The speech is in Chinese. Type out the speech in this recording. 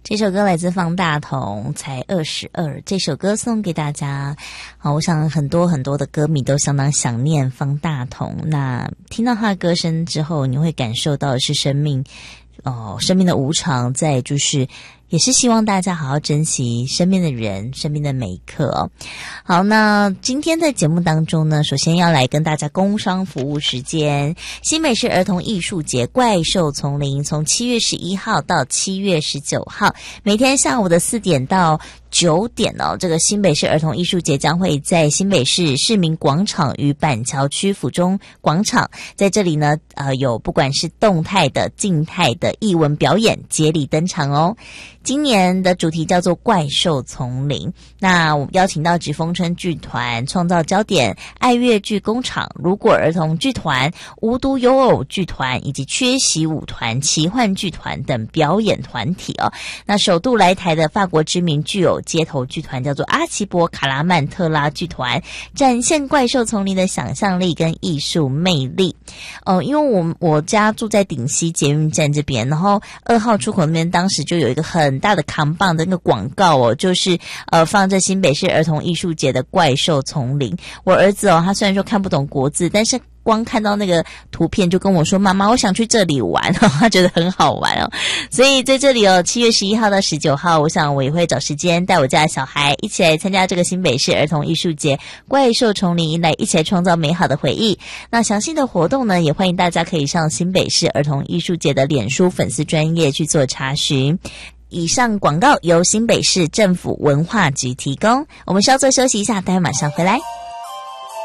这首歌来自方大同，才22。这首歌送给大家。我想很多很多的歌迷都相当想念方大同。那听到他的歌声之后，你会感受到的是生命的无常，再就是也是希望大家好好珍惜身边的人，身边的每一刻哦。好，那今天在节目当中呢，首先要来跟大家工商服务时间。新北市儿童艺术节怪兽丛林从7月11号到7月19号，每天下午的4点到9点哦，这个新北市儿童艺术节将会在新北市市民广场与板桥区府中广场，在这里呢，有不管是动态的、静态的艺文表演接力登场哦。今年的主题叫做怪兽丛林，那我们邀请到直风村剧团、创造焦点、爱乐剧工厂、如果儿童剧团、无独有偶剧团以及缺席舞团、奇幻剧团等表演团体哦。那首度来台的法国知名剧偶街头剧团叫做阿奇博卡拉曼特拉剧团，展现怪兽丛林的想象力跟艺术魅力。因为我家住在顶溪捷运站这边，然后2号出口那边当时就有一个很大的扛棒的那个广告哦，就是放着新北市儿童艺术节的怪兽丛林。我儿子他虽然说看不懂国字，但是光看到那个图片就跟我说，妈妈我想去这里玩他觉得很好玩哦。所以在这里7月11号到19号，我想我也会找时间带我家的小孩一起来参加这个新北市儿童艺术节怪兽丛林，来一起来创造美好的回忆。那详细的活动呢，也欢迎大家可以上新北市儿童艺术节的脸书粉丝专页去做查询。以上广告由新北市政府文化局提供。我们稍作休息一下，待会马上回来。